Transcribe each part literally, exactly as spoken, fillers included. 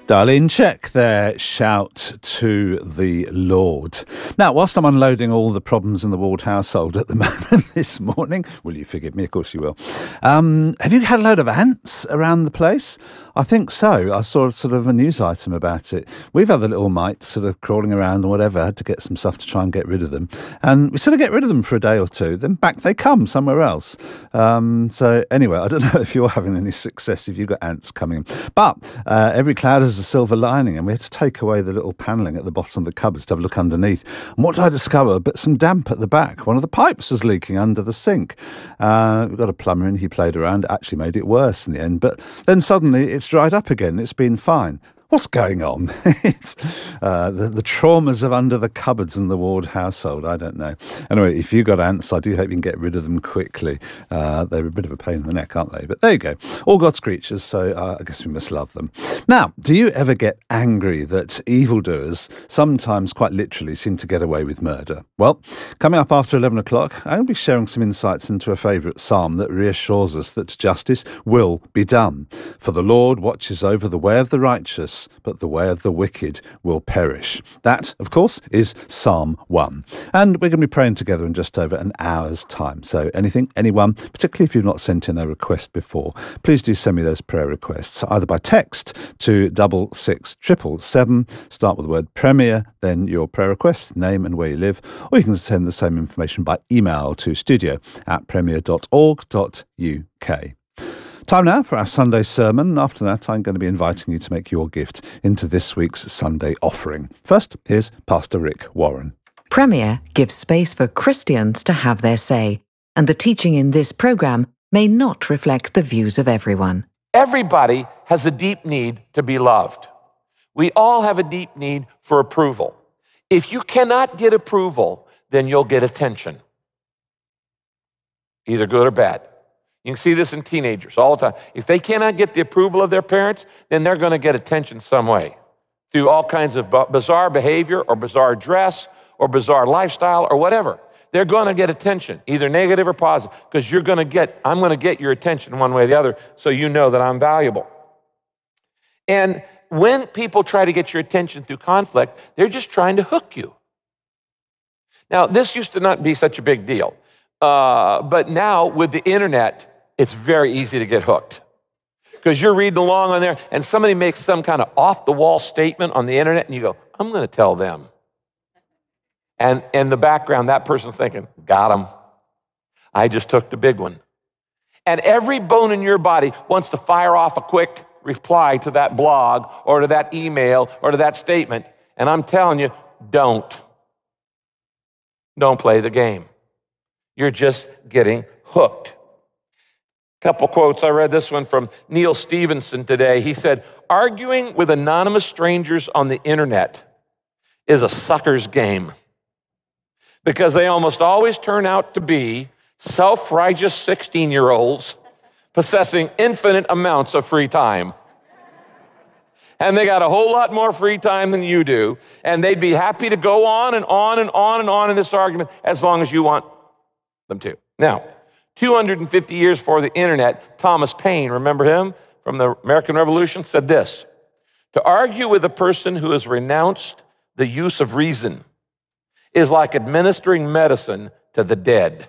Darlene, check their shout to the Lord. Now, whilst I'm unloading all the problems in the Ward household at the moment this morning, will you forgive me? Of course you will. Um, have you had a load of ants around the place? I think so. I saw sort of a news item about it. We've had the little mites sort of crawling around and whatever. I had to get some stuff to try and get rid of them. And we sort of get rid of them for a day or two. Then back they come somewhere else. Um, so anyway, I don't know if you're having any success, if you've got ants coming in. But uh, every cloud has a silver lining, and we had to take away the little panelling at the bottom of the cupboards to have a look underneath. And what did I discover? But some damp at the back. One of the pipes was leaking under the sink. Uh, we've got a plumber in. He played around, actually made it worse in the end. But then suddenly it's dried up again. It's been fine. What's going on? it's uh, the, the traumas of under the cupboards in the Ward household. I don't know. Anyway, if you've got ants, I do hope you can get rid of them quickly. Uh, they're a bit of a pain in the neck, aren't they? But there you go. All God's creatures, so uh, I guess we must love them. Now, do you ever get angry that evildoers sometimes quite literally seem to get away with murder? Well, coming up after eleven o'clock, I'll be sharing some insights into a favourite psalm that reassures us that justice will be done. For the Lord watches over the way of the righteous, but the way of the wicked will perish. That, of course, is Psalm one. And we're going to be praying together in just over an hour's time. So anything, anyone, particularly if you've not sent in a request before, please do send me those prayer requests, either by text to double six triple seven. Start with the word Premier, then your prayer request, name and where you live, or you can send the same information by email to studio at premier dot org dot u k. Time now for our Sunday sermon. After that, I'm going to be inviting you to make your gift into this week's Sunday offering. First, here's Pastor Rick Warren. Premier gives space for Christians to have their say, and the teaching in this program may not reflect the views of everyone. Everybody has a deep need to be loved. We all have a deep need for approval. If you cannot get approval, then you'll get attention, either good or bad. You can see this in teenagers all the time. If they cannot get the approval of their parents, then they're going to get attention some way through all kinds of bizarre behavior or bizarre dress or bizarre lifestyle or whatever. They're going to get attention, either negative or positive, because you're going to get, I'm going to get your attention one way or the other, so you know that I'm valuable. And when people try to get your attention through conflict, they're just trying to hook you. Now, this used to not be such a big deal, uh, but now with the internet, it's very easy to get hooked because you're reading along on there and somebody makes some kind of off-the-wall statement on the internet and you go, I'm going to tell them. And in the background, that person's thinking, got him. I just took the big one. And every bone in your body wants to fire off a quick reply to that blog or to that email or to that statement. And I'm telling you, don't. Don't play the game. You're just getting hooked. Couple quotes. I read this one from Neil Stevenson today. He said, arguing with anonymous strangers on the internet is a sucker's game because they almost always turn out to be self-righteous sixteen-year-olds possessing infinite amounts of free time. And they got a whole lot more free time than you do. And they'd be happy to go on and on and on and on in this argument as long as you want them to. Now, two hundred fifty years before the internet, Thomas Paine, remember him from the American Revolution, said this: to argue with a person who has renounced the use of reason is like administering medicine to the dead.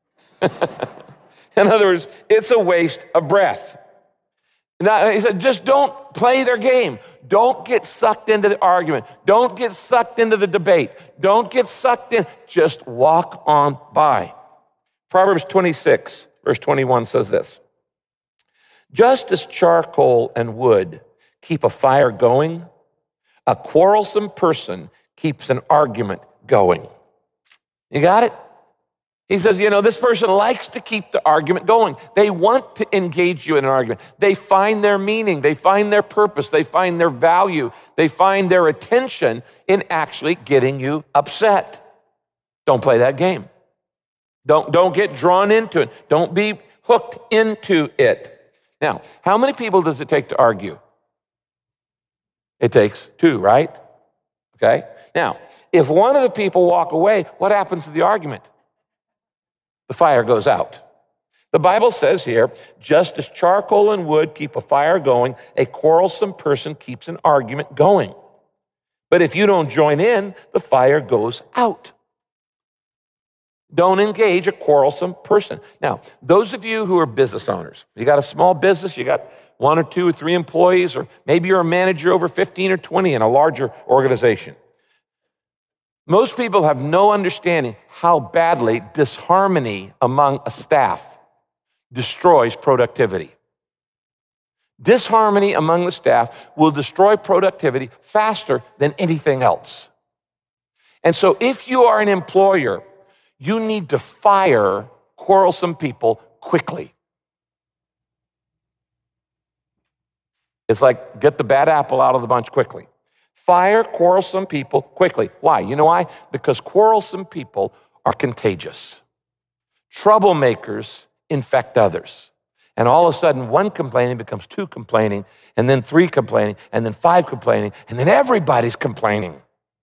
In other words, it's a waste of breath. Now, he said, just don't play their game. Don't get sucked into the argument. Don't get sucked into the debate. Don't get sucked in. Just walk on by. Proverbs twenty-six, verse twenty-one says this: just as charcoal and wood keep a fire going, a quarrelsome person keeps an argument going. You got it? He says, you know, this person likes to keep the argument going. They want to engage you in an argument. They find their meaning. They find their purpose. They find their value. They find their attention in actually getting you upset. Don't play that game. Don't, don't get drawn into it. Don't be hooked into it. Now, how many people does it take to argue? It takes two, right? Okay? Now, if one of the people walk away, what happens to the argument? The fire goes out. The Bible says here, just as charcoal and wood keep a fire going, a quarrelsome person keeps an argument going. But if you don't join in, the fire goes out. Don't engage a quarrelsome person. Now, those of you who are business owners, you got a small business, you got one or two or three employees, or maybe you're a manager over fifteen or twenty in a larger organization. Most people have no understanding how badly disharmony among a staff destroys productivity. Disharmony among the staff will destroy productivity faster than anything else. And so if you are an employer, you need to fire quarrelsome people quickly. It's like get the bad apple out of the bunch quickly. Fire quarrelsome people quickly. Why? You know why? Because quarrelsome people are contagious. Troublemakers infect others. And all of a sudden, one complaining becomes two complaining, and then three complaining, and then five complaining, and then everybody's complaining.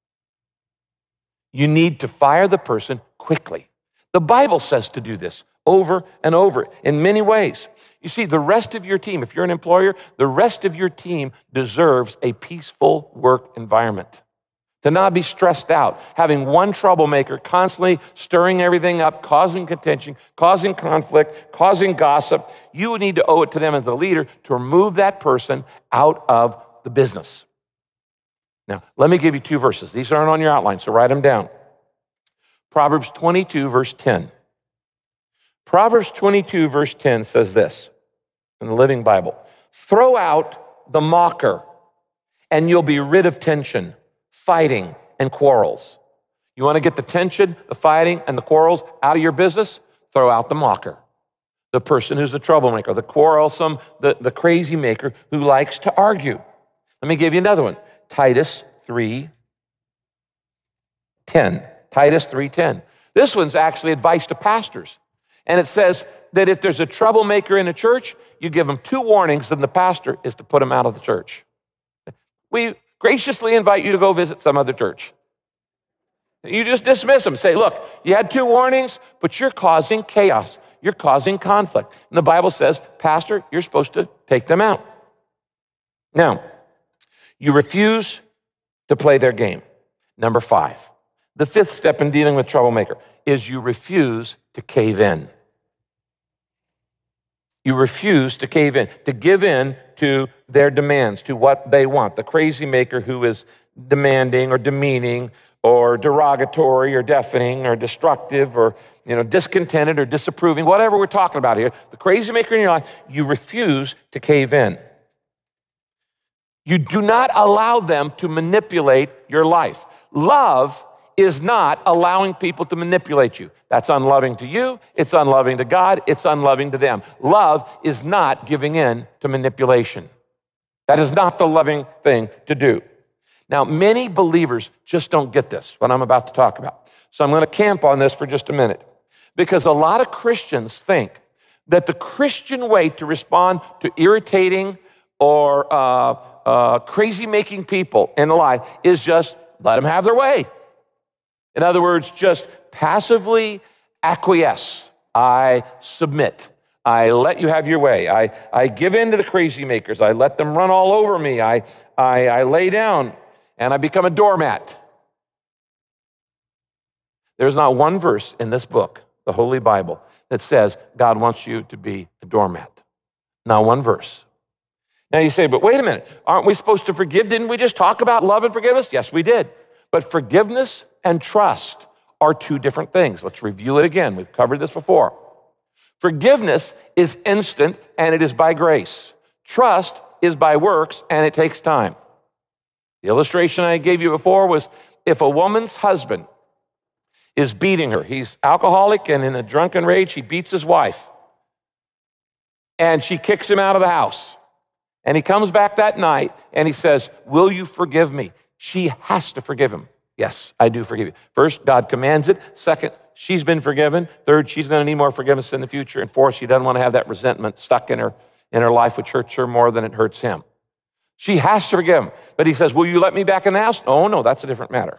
You need to fire the person quickly. The Bible says to do this over and over in many ways. You see, the rest of your team, if you're an employer, the rest of your team deserves a peaceful work environment. To not be stressed out, having one troublemaker constantly stirring everything up, causing contention, causing conflict, causing gossip. You need to owe it to them as the leader to remove that person out of the business. Now, let me give you two verses. These aren't on your outline, so write them down. Proverbs twenty-two, verse ten. Proverbs twenty-two, verse ten says this in the Living Bible. Throw out the mocker, and you'll be rid of tension, fighting, and quarrels. You want to get the tension, the fighting, and the quarrels out of your business? Throw out the mocker, the person who's the troublemaker, the quarrelsome, the, the crazy maker who likes to argue. Let me give you another one. Titus three ten. Titus three ten. This one's actually advice to pastors. And it says that if there's a troublemaker in a church, you give them two warnings, and the pastor is to put them out of the church. We graciously invite you to go visit some other church. You just dismiss them. Say, look, you had two warnings, but you're causing chaos. You're causing conflict. And the Bible says, pastor, you're supposed to take them out. Now, you refuse to play their game. Number five. The fifth step in dealing with troublemaker is you refuse to cave in. You refuse to cave in, to give in to their demands, to what they want. The crazy maker who is demanding or demeaning or derogatory or deafening or destructive or you know discontented or disapproving, whatever we're talking about here, the crazy maker in your life, you refuse to cave in. You do not allow them to manipulate your life. Love is not allowing people to manipulate you. That's unloving to you, it's unloving to God, it's unloving to them. Love is not giving in to manipulation. That is not the loving thing to do. Now, many believers just don't get this, what I'm about to talk about. So I'm going to camp on this for just a minute, because a lot of Christians think that the Christian way to respond to irritating or uh, uh, crazy-making people in life is just let them have their way. In other words, just passively acquiesce. I submit. I let you have your way. I, I give in to the crazy makers. I let them run all over me. I, I, I lay down and I become a doormat. There's not one verse in this book, the Holy Bible, that says God wants you to be a doormat. Not one verse. Now you say, but wait a minute, aren't we supposed to forgive? Didn't we just talk about love and forgiveness? Yes, we did. But forgiveness and trust are two different things. Let's review it again. We've covered this before. Forgiveness is instant and it is by grace. Trust is by works and it takes time. The illustration I gave you before was if a woman's husband is beating her, he's alcoholic and in a drunken rage, he beats his wife and she kicks him out of the house. And he comes back that night and he says, will you forgive me? She has to forgive him. Yes, I do forgive you. First, God commands it. Second, she's been forgiven. Third, she's going to need more forgiveness in the future. And fourth, she doesn't want to have that resentment stuck in her, in her life, which hurts her more than it hurts him. She has to forgive him. But he says, will you let me back in the house? Oh, no, that's a different matter.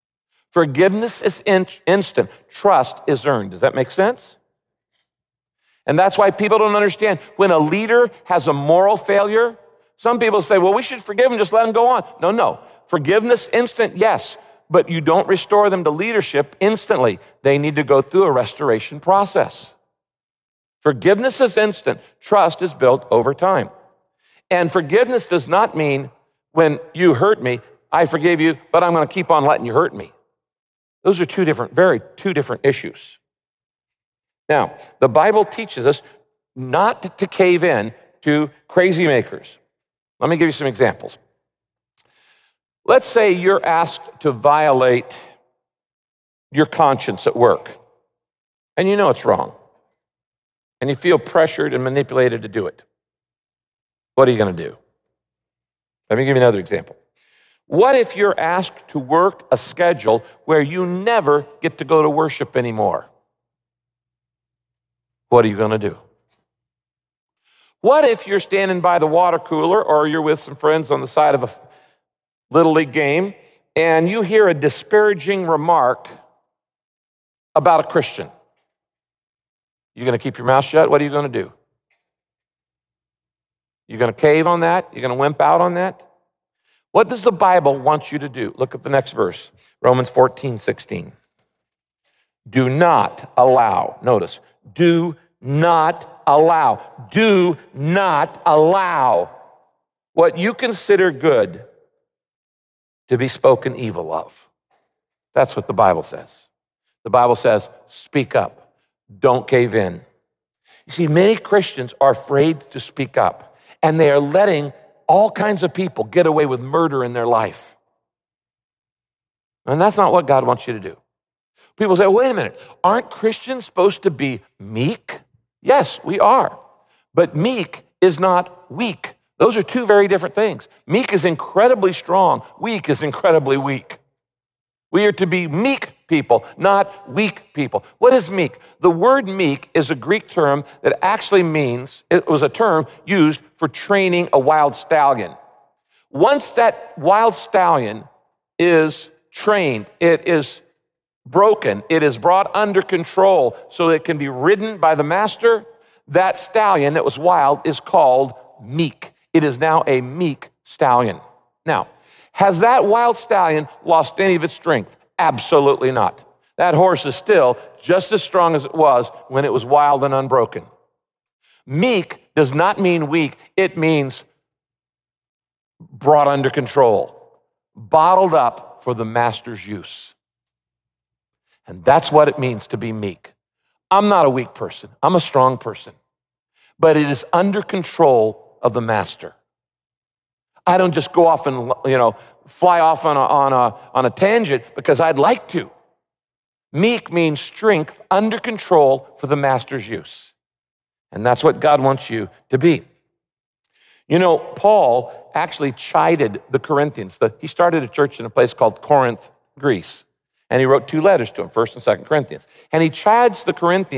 Forgiveness is in- instant. Trust is earned. Does that make sense? And that's why people don't understand. When a leader has a moral failure, some people say, well, we should forgive them, just let them go on. No, no. Forgiveness instant, yes, but you don't restore them to leadership instantly. They need to go through a restoration process. Forgiveness is instant. Trust is built over time. And forgiveness does not mean when you hurt me, I forgive you, but I'm going to keep on letting you hurt me. Those are two different, very two different issues. Now, the Bible teaches us not to cave in to crazy makers. Let me give you some examples. Let's say you're asked to violate your conscience at work, and you know it's wrong, and you feel pressured and manipulated to do it. What are you going to do? Let me give you another example. What if you're asked to work a schedule where you never get to go to worship anymore? What are you going to do? What if you're standing by the water cooler or you're with some friends on the side of a Little League game and you hear a disparaging remark about a Christian? You going to keep your mouth shut? What are you going to do? You're going to cave on that? You're going to wimp out on that? What does the Bible want you to do? Look at the next verse, Romans fourteen, sixteen. Do not allow, notice, do not allow, do not allow what you consider good to be spoken evil of. That's what the Bible says. The Bible says, speak up, don't cave in. You see, many Christians are afraid to speak up, and they are letting all kinds of people get away with murder in their life. And that's not what God wants you to do. People say, wait a minute, aren't Christians supposed to be meek? Yes, we are. But meek is not weak. Those are two very different things. Meek is incredibly strong. Weak is incredibly weak. We are to be meek people, not weak people. What is meek? The word meek is a Greek term that actually means, it was a term used for training a wild stallion. Once that wild stallion is trained, it is broken, it is brought under control so that it can be ridden by the master, that stallion that was wild is called meek. It is now a meek stallion. Now, has that wild stallion lost any of its strength? Absolutely not. That horse is still just as strong as it was when it was wild and unbroken. Meek does not mean weak. It means brought under control, bottled up for the master's use. And that's what it means to be meek. I'm not a weak person. I'm a strong person. But it is under control of the master. I don't just go off and, you know, fly off on a, on a, on a tangent because I'd like to. Meek means strength under control for the master's use. And that's what God wants you to be. You know, Paul actually chided the Corinthians. The, he started a church in a place called Corinth, Greece. And he wrote two letters to them, First and Second Corinthians. And he chides the Corinthians